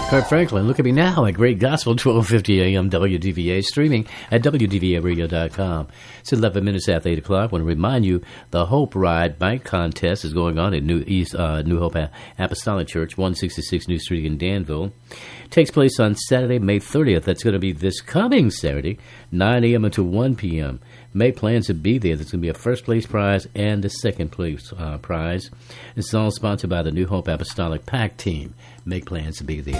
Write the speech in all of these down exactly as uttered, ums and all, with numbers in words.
Kurt Franklin, look at me now at Great Gospel, twelve fifty a.m. W D V A, streaming at W D V A radio dot com. It's eleven minutes after eight o'clock. I want to remind you the Hope Ride Bike Contest is going on at New East uh, New Hope Apostolic Church, one sixty-six New Street in Danville. It takes place on Saturday, May thirtieth. That's going to be this coming Saturday, nine a.m. until one p.m. Make plans to be there. There's going to be a first place prize and a second place uh, prize. It's all sponsored by the New Hope Apostolic PAC team. Make plans to be there.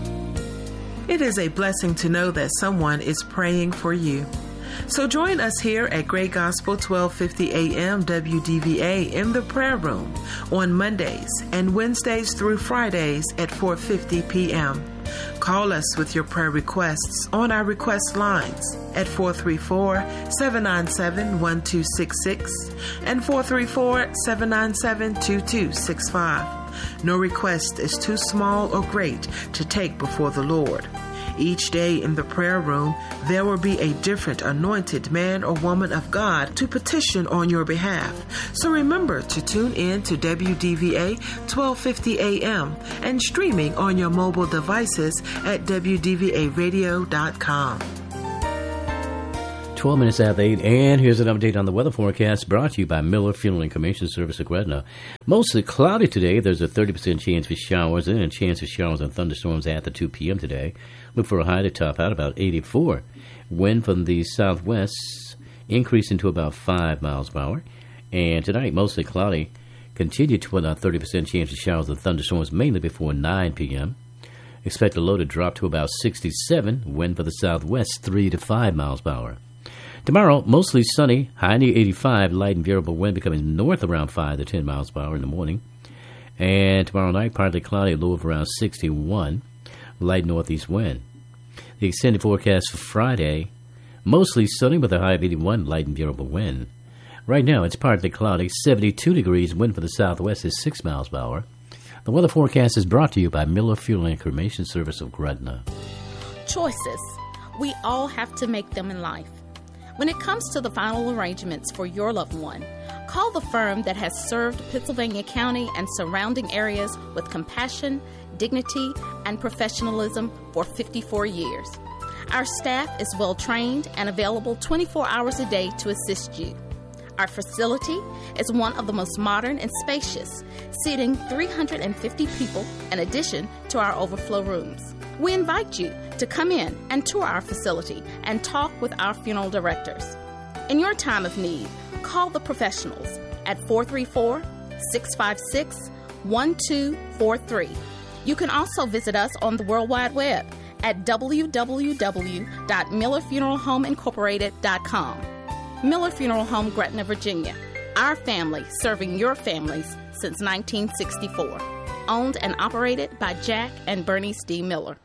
It is a blessing to know that someone is praying for you. So join us here at Great Gospel, twelve fifty a.m. W D V A in the prayer room on Mondays and Wednesdays through Fridays at four fifty p.m. Call us with your prayer requests on our request lines at four three four, seven nine seven, one two six six and four three four, seven nine seven, two two six five. No request is too small or great to take before the Lord. Each day in the prayer room, there will be a different anointed man or woman of God to petition on your behalf. So remember to tune in to W D V A twelve fifty a.m. and streaming on your mobile devices at W D V A radio dot com. twelve minutes after eight, and here's an update on the weather forecast brought to you by Miller Funeral and Cremation Service of Gretna. Mostly cloudy today. There's a thirty percent chance for showers and a chance for showers and thunderstorms after two p.m. today. Look for a high to top out about eighty-four. Wind from the southwest increasing to about five miles per hour. And tonight, mostly cloudy. Continue to a thirty percent chance of showers and thunderstorms mainly before nine p.m. Expect the low to drop to about sixty-seven. Wind for the southwest three to five miles per hour. Tomorrow, mostly sunny, high near eighty-five, light and variable wind becoming north around five to ten miles per hour in the morning. And tomorrow night, partly cloudy, low of around sixty-one, light northeast wind. The extended forecast for Friday, mostly sunny with a high of eighty-one, light and variable wind. Right now, it's partly cloudy, seventy-two degrees, wind for the southwest is six miles per hour. The weather forecast is brought to you by Miller Funeral and Cremation Service of Gretna. Choices. We all have to make them in life. When it comes to the final arrangements for your loved one, call the firm that has served Pittsylvania County and surrounding areas with compassion, dignity, and professionalism for fifty-four years. Our staff is well trained and available twenty-four hours a day to assist you. Our facility is one of the most modern and spacious, seating three hundred fifty people in addition to our overflow rooms. We invite you to come in and tour our facility and talk with our funeral directors. In your time of need, call the professionals at four three four, six five six, one two four three. You can also visit us on the World Wide Web at w w w dot miller funeral home incorporated dot com. Miller Funeral Home, Gretna, Virginia. Our family serving your families since nineteen sixty-four. Owned and operated by Jack and Bernice D. Miller.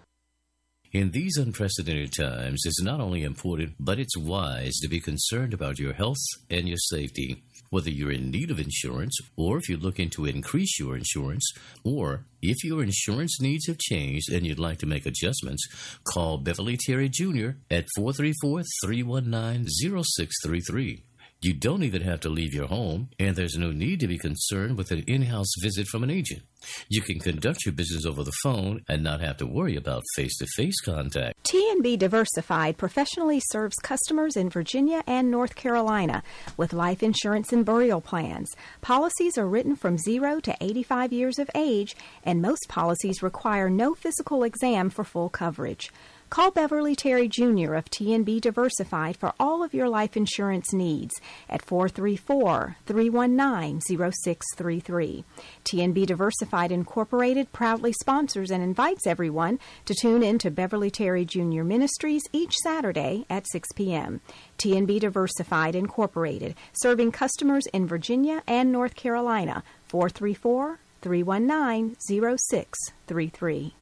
In these unprecedented times, it's not only important, but it's wise to be concerned about your health and your safety. Whether you're in need of insurance, or if you're looking to increase your insurance, or if your insurance needs have changed and you'd like to make adjustments, call Beverly Terry Junior at four three four, three one nine, zero six three three. You don't even have to leave your home, and there's no need to be concerned with an in-house visit from an agent. You can conduct your business over the phone and not have to worry about face-to-face contact. T and B Diversified professionally serves customers in Virginia and North Carolina with life insurance and burial plans. Policies are written from zero to eighty-five years of age, and most policies require no physical exam for full coverage. Call Beverly Terry Junior of T and B Diversified for all of your life insurance needs at four three four, three one nine, zero six three three. T and B Diversified Incorporated proudly sponsors and invites everyone to tune in to Beverly Terry Junior Ministries each Saturday at six p.m. T and B Diversified Incorporated, serving customers in Virginia and North Carolina, four three four, three one nine, zero six three three.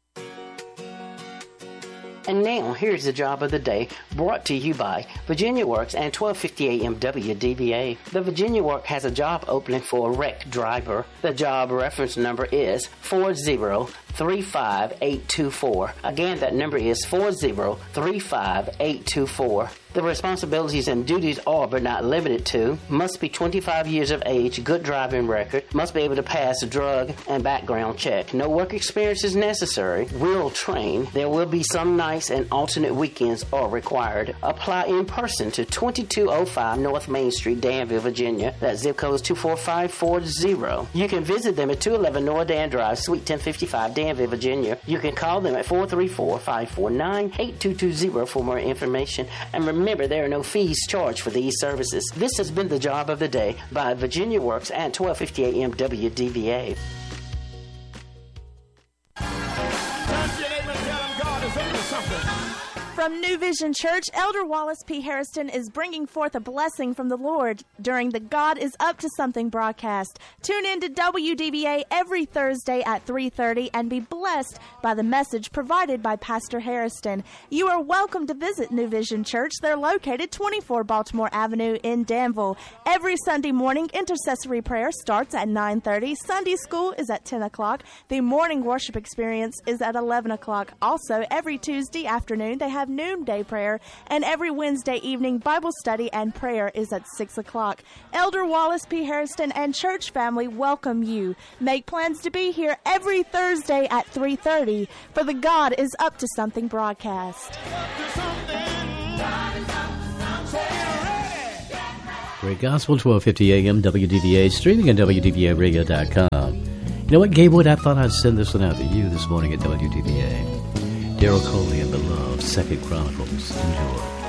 And now, here's the job of the day, brought to you by Virginia Works and twelve fifty a.m. W D V A. The Virginia Work has a job opening for a wrecked driver. The job reference number is four zero three five eight two four. Again, that number is four zero three five eight two four. The responsibilities and duties are, but not limited to, must be twenty-five years of age, good driving record, must be able to pass a drug and background check. No work experience is necessary. Will train. There will be some nights and alternate weekends are required. Apply in person to twenty-two oh five North Main Street, Danville, Virginia. That zip code is two four five four zero. You can visit them at two eleven Noah Dan Drive, Suite ten fifty-five, Danville, Virginia. You can call them at four three four, five four nine, eight two two zero for more information. And remember, there are no fees charged for these services. This has been the Job of the Day by Virginia Works at twelve fifty A M W D V A. From New Vision Church, Elder Wallace P. Harrison is bringing forth a blessing from the Lord during the God is Up to Something broadcast. Tune in to W D V A every Thursday at three thirty and be blessed by the message provided by Pastor Harrison. You are welcome to visit New Vision Church. They're located twenty-four Baltimore Avenue in Danville. Every Sunday morning, intercessory prayer starts at nine thirty. Sunday school is at ten o'clock. The morning worship experience is at eleven o'clock. Also, every Tuesday afternoon, they have noonday prayer, and every Wednesday evening Bible study and prayer is at six o'clock. Elder Wallace P. Harrison and church family welcome you. Make plans to be here every Thursday at three thirty for the God is Up to Something broadcast. Great Gospel, twelve fifty A M W D V A, streaming at W D V A radio dot com. You know what, Gabewood? I thought I'd send this one out to you this morning at W D V A. Daryl Coley and Beloved, Second Chronicles. Enjoy.